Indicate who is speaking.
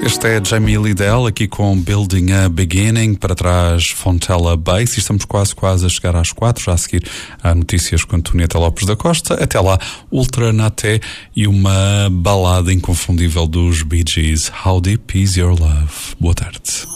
Speaker 1: Este é Jamie Lidell aqui com Building a Beginning, para trás Fontella Bass, e estamos quase a chegar às 4, já a seguir há notícias com Antonieta Lopes da Costa. Até lá, Ultra Naté e uma balada inconfundível dos Bee Gees, How Deep Is Your Love. Boa tarde.